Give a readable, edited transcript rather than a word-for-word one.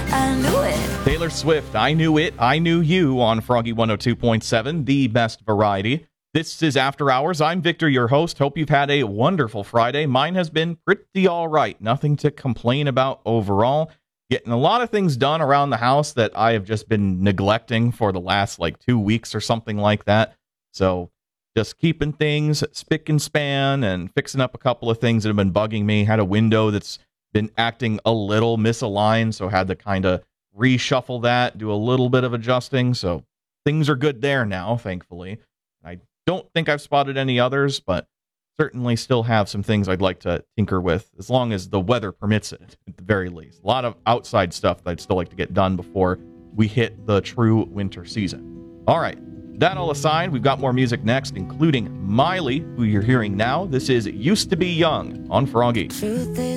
I knew it. Taylor Swift, I Knew It, I Knew You on Froggy 102.7, the best variety. This is After Hours. I'm Victor, your host. Hope you've had a wonderful Friday. Mine has been pretty all right. Nothing to complain about overall. Getting a lot of things done around the house that I have just been neglecting for the last 2 weeks or something like that. So just keeping things spick and span and fixing up a couple of things that have been bugging me. Had a window that's been acting a little misaligned, so had to kind of reshuffle that, do a little bit of adjusting. So things are good there now, thankfully. I don't think I've spotted any others, but certainly still have some things I'd like to tinker with, as long as the weather permits it, at the very least. A lot of outside stuff that I'd still like to get done before we hit the true winter season. All right, that all aside, we've got more music next, including Miley, who you're hearing now. This is Used to Be Young on Froggy. Truth is